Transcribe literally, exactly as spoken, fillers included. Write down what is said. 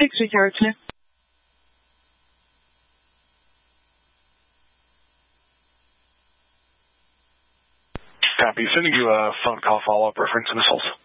six, return to. Copy. Sending you a phone call follow-up reference missiles.